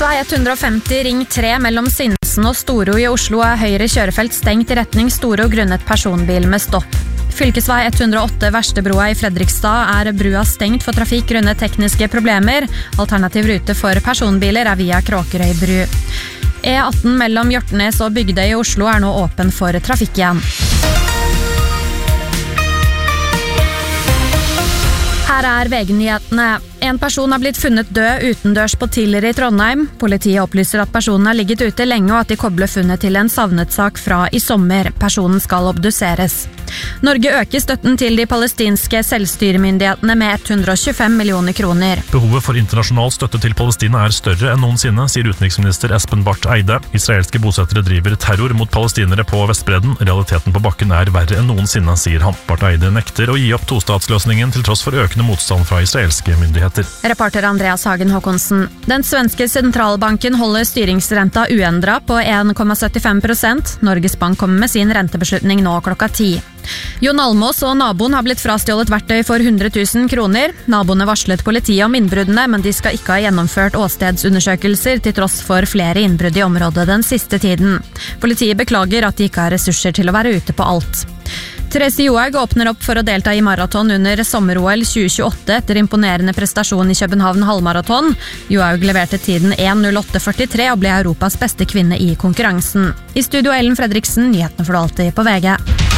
Fylkesvei 150 ring 3 mellom Sinsen og Storo I Oslo høyre kjørefelt stengt I retning Storo grunnet personbil med stopp. Fylkesvei 108 Verstebroa I Fredrikstad brua stengt for trafikk grunnet tekniske problemer. Alternativ rute for personbiler via Kråkerøy bru. E18 mellom Hjortnes og Bygdøy I Oslo nå åpen for trafikk igjen. Her VG-nyhetene. En person har blitt funnet død utendørs på Tiller I Trondheim. Politiet opplyser at personen har ligget ute lenge og at de kobler funnet til en savnet-sak fra I sommer. Personen skal obduseres. Norge øker støtten til de palestinske selvstyremyndighetene med 125 millioner kroner. Behovet for internasjonal støtte til Palestina større enn noensinne, sier utenriksminister Espen Barth Eide. Israelske bosettere driver terror mot palestinere på Vestbredden. Realiteten på bakken verre enn noensinne, sier han. Barth Eide nekter å gi opp tostatsløsningen til tross for økende motstand fra israelske myndigheter. Reporter Andreas Hagen Håkonsen. Den svenske sentralbanken holder styringsrenta uendret på 1,75%. Norges Bank kommer med sin rentebeslutning nå klokka 10. Jon Almås og naboen har blitt frastjålet verktøy for 100 000 kroner. Naboene varslet politiet om innbruddene, men de skal ikke ha gjennomført åstedsundersøkelser til tross for flere innbrudd I området den siste tiden. Politiet beklager at de ikke har ressurser til å være ute på alt. Therese Johaug åpner opp for å delta I maraton under sommer-OL 2028 etter imponerende prestasjon I København halvmaraton. Johaug leverte tiden 1:08:43 og ble Europas beste kvinne I konkurransen. I studio Ellen Fredriksen, nyhetene for alltid på VG.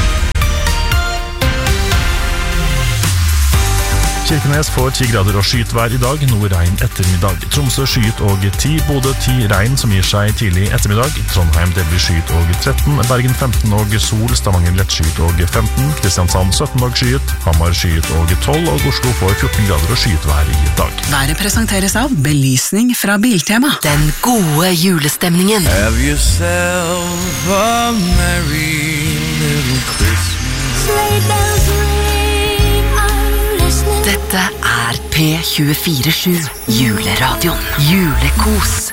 Kirkenes får 10 grader og skyet vær I dag, noe regn ettermiddag. Tromsø skyet og 10, Bodø 10 regn som gir seg tidlig ettermiddag. Trondheim delvis skyet og 13, Bergen 15 og sol, Stavanger lett skyet og 15, Kristiansand 17 og skyet, Hamar skyet og 12, og Oslo får 14 grader og skyet vær I dag. Været presenteres av belysning fra Biltema. Den gode julestemningen. Have yourself a merry little Christmas. Sleigh bells ring, I'm listening. Dette P24-7 Juleradioen. Julekos.